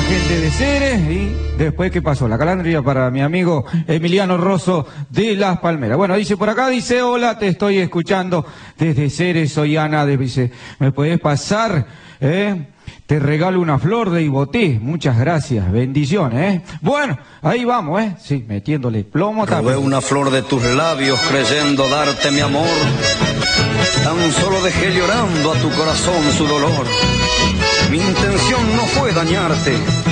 gente de Ceres. Y después, ¿qué pasó? La calandria para mi amigo Emiliano Rosso de Las Palmeras. Bueno, dice por acá, dice, hola, te estoy escuchando desde Ceres, soy Ana, dice, ¿me puedes pasar? Te regalo una flor de Iboté, muchas gracias, bendiciones, Bueno, ahí vamos, sí, metiéndole plomo también. Robé una flor de tus labios creyendo darte mi amor, tan solo dejé llorando a tu corazón su dolor. Mi intención no fue dañarte,